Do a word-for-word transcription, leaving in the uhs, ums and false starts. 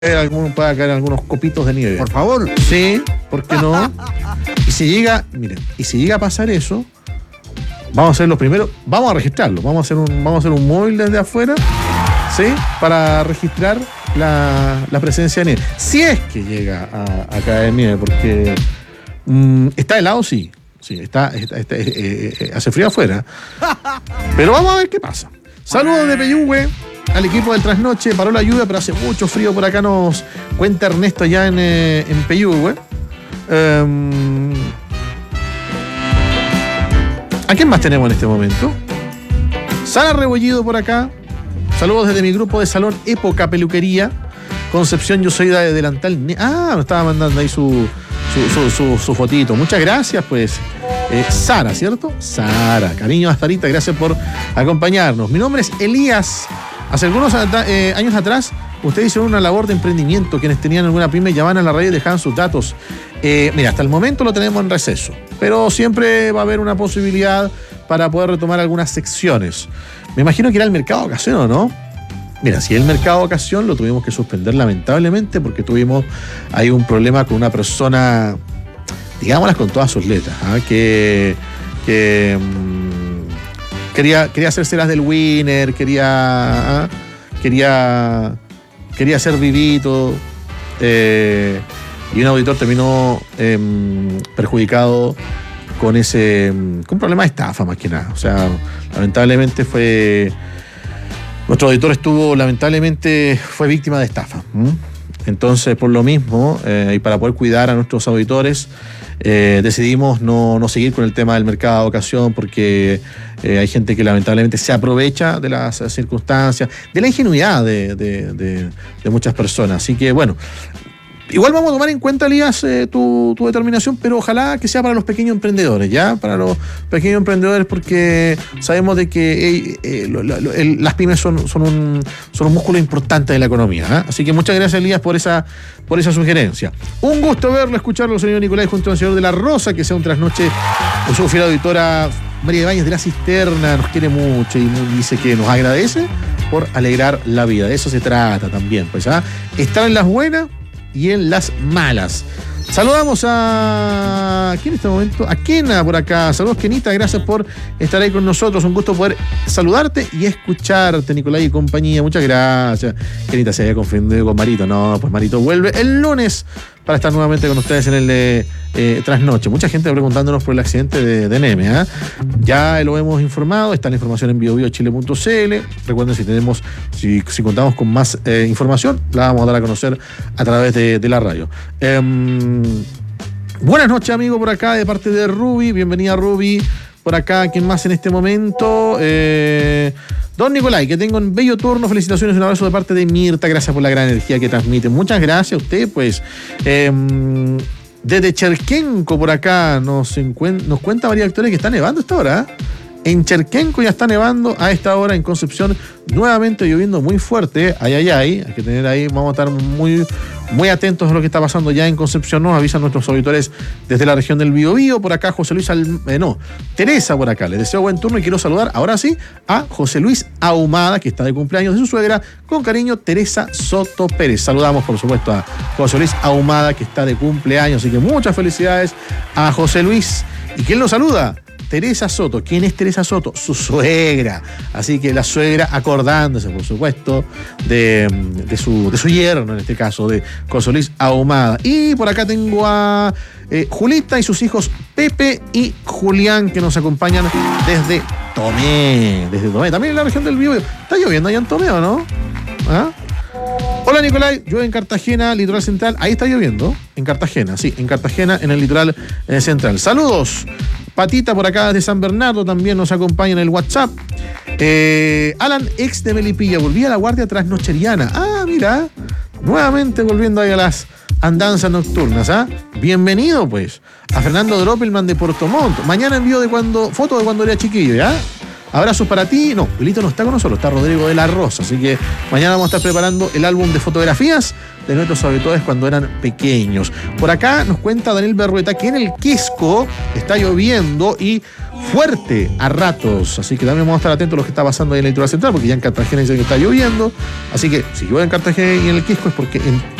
Algún, pueda caer algunos copitos de nieve. Por favor. Sí, ¿por qué no? Y si llega, miren, y si llega a pasar eso, vamos a ser los primeros, vamos a registrarlo, vamos a hacer un, vamos a hacer un móvil desde afuera, ¿sí? Para registrar la, la presencia de nieve. Si es que llega a, a caer nieve, porque mmm, está helado, sí. Sí, está, está, está eh, eh, hace frío afuera. Pero vamos a ver qué pasa. Saludos de Peyúgue al equipo del Trasnoche. Paró la lluvia, pero hace mucho frío por acá, nos cuenta Ernesto allá en, eh, en Peyúgue. Um, ¿A quién más tenemos en este momento? Sara Rebollido por acá. Saludos desde mi grupo de Salón Época Peluquería. Concepción, yo soy de Delantal. Ah, me estaba mandando ahí su, su, su, su, su fotito. Muchas gracias, pues. Eh, Sara, ¿cierto? Sara. Cariño a Sarita, gracias por acompañarnos. Mi nombre es Elías. Hace algunos eh, años atrás, ustedes hicieron una labor de emprendimiento. Quienes tenían alguna pyme llamaban a la radio y dejaban sus datos. Eh, mira, hasta el momento lo tenemos en receso, pero siempre va a haber una posibilidad para poder retomar algunas secciones. Me imagino que era el mercado de ocasión, ¿o no? Mira, si el mercado de ocasión lo tuvimos que suspender lamentablemente porque tuvimos ahí un problema con una persona, digámoslas con todas sus letras, ¿eh? que... que mmm, Quería, quería hacerse las del winner, quería, ¿eh? quería, quería ser vivito, eh, y un auditor terminó eh, perjudicado con ese, con un problema de estafa más que nada. O sea, lamentablemente fue, nuestro auditor estuvo, lamentablemente fue víctima de estafa. ¿m? Entonces, por lo mismo, eh, y para poder cuidar a nuestros auditores, eh, decidimos no, no seguir con el tema del mercado de ocasión porque eh, hay gente que lamentablemente se aprovecha de las circunstancias, de la ingenuidad de, de, de, de muchas personas. Así que, bueno, igual vamos a tomar en cuenta, Elías, eh, tu, tu determinación, pero ojalá que sea para los pequeños emprendedores, ¿ya? Para los pequeños emprendedores, porque sabemos de que eh, eh, lo, lo, el, las pymes son, son, un, son un músculo importante de la economía, ¿eh? Así que muchas gracias, Elías, por esa, por esa sugerencia. Un gusto verlo, escucharlo, señor Nicolás, junto al señor de la Rosa, que sea un trasnoche con su fiel auditora María Ibáñez de la Cisterna, nos quiere mucho y dice que nos agradece por alegrar la vida. De eso se trata también, pues, ¿ah? Estar en las buenas y en las malas. Saludamos a... ¿quién en este momento? A Kena por acá. Saludos, Kenita, gracias por estar ahí con nosotros. Un gusto poder saludarte y escucharte, Nicolás y compañía. Muchas gracias. Kenita se había confundido con Marito. No, pues Marito vuelve el lunes para estar nuevamente con ustedes en el eh, eh, Trasnoche. Mucha gente preguntándonos por el accidente de, de Neme, ¿eh? Ya lo hemos informado, está la información en bio bio chile punto c l. Recuerden, si tenemos, si, si contamos con más eh, información, la vamos a dar a conocer a través de, de la radio. Eh, buenas noches, amigo, por acá, de parte de Ruby. Bienvenida, Ruby. Por acá, ¿quién más en este momento? Eh, Don Nicolai, que tenga un bello turno. Felicitaciones, un abrazo de parte de Mirta. Gracias por la gran energía que transmite. Muchas gracias a usted, pues. Eh, desde Cherquenco, por acá, nos, encuen- nos cuenta María Victoria que está nevando a esta hora. ¿eh? En Cherquenco ya está nevando a esta hora. En Concepción, nuevamente lloviendo muy fuerte. Ay, ay, ay. Hay que tener ahí, vamos a estar muy, muy atentos a lo que está pasando ya en Concepción. Nos avisan nuestros auditores desde la región del Biobío. Por acá, José Luis, Al... eh, no, Teresa por acá. Les deseo buen turno y quiero saludar, ahora sí, a José Luis Ahumada, que está de cumpleaños de su suegra. Con cariño, Teresa Soto Pérez. Saludamos, por supuesto, a José Luis Ahumada, que está de cumpleaños. Así que muchas felicidades a José Luis. ¿Y quién lo saluda? Teresa Soto. ¿Quién es Teresa Soto? Su suegra. Así que la suegra acordándose, por supuesto, de, de, su, de su yerno, en este caso, de José Luis Ahumada. Y por acá tengo a eh, Julita y sus hijos Pepe y Julián, que nos acompañan desde Tomé. Desde Tomé, también en la región del Biobío. ¿Está lloviendo allá en Tomé o no? ¿Ah? Hola, Nicolai, llueve en Cartagena, litoral central. Ahí está lloviendo, en Cartagena, sí, en Cartagena, en el litoral eh, central. Saludos. Patita por acá desde San Bernardo también nos acompaña en el WhatsApp. Eh, Alan, ex de Melipilla, volvía a la guardia trasnocheriana. Ah, mira, nuevamente volviendo ahí a las andanzas nocturnas. ¿ah? Bienvenido, pues, a Fernando Droppelman de Puerto Montt. Mañana envío de cuando, foto de cuando era chiquillo, ¿ya? Abrazos para ti. No, Wilito no está con nosotros, está Rodrigo de la Rosa. Así que mañana vamos a estar preparando el álbum de fotografías de nuestros auditores cuando eran pequeños. Por acá nos cuenta Daniel Berrueta que en el Quisco está lloviendo y fuerte a ratos. Así que también vamos a estar atentos a lo que está pasando ahí en la litoral central, porque ya en Cartagena dicen que está lloviendo. Así que si llueve en Cartagena y en el Quisco es porque en